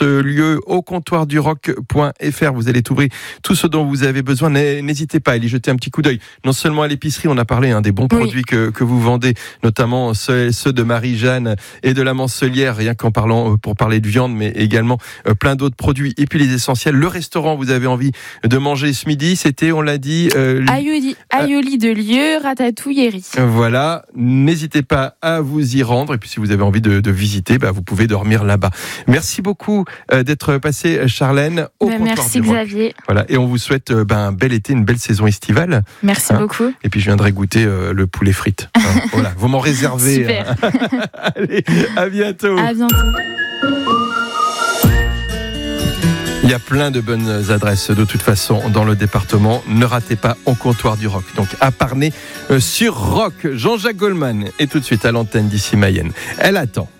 ce lieu au comptoirduroc.fr. Vous allez trouver tout ce dont vous avez besoin. N'hésitez pas à y jeter un petit coup d'œil. Non seulement à l'épicerie, on a parlé des bons produits que vous vendez, notamment ceux de Marie-Jeanne et de la Mancelière, rien qu'en parlant pour parler de viande, mais également plein d'autres produits. Et puis les essentiels. Le restaurant, vous avez envie de manger ce midi, c'était, on l'a dit... Aioli de Lieu, ratatouille et riz. Voilà, n'hésitez pas à vous y rendre. Et puis si vous avez envie de visiter, vous pouvez dormir là-bas. Merci beaucoup d'être passé, Charlène, au comptoir Merci du Roc. Xavier. Voilà, et on vous souhaite un bel été, une belle saison estivale. Merci beaucoup. Et puis je viendrai goûter le poulet frites. Voilà, vous m'en réservez. Super. Allez, à bientôt. À bientôt. Il y a plein de bonnes adresses de toute façon dans le département. Ne ratez pas au comptoir du Roc. Donc à Parnay sur Roc. Jean-Jacques Goldman est tout de suite à l'antenne d'ici Mayenne. Elle attend.